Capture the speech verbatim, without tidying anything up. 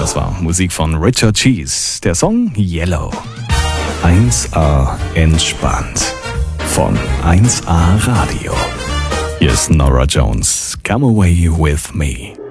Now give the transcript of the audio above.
Das war Musik von Richard Cheese. Der Song Yellow. eins A entspannt. Von eins A Radio. Hier ist Norah Jones. Come away with me.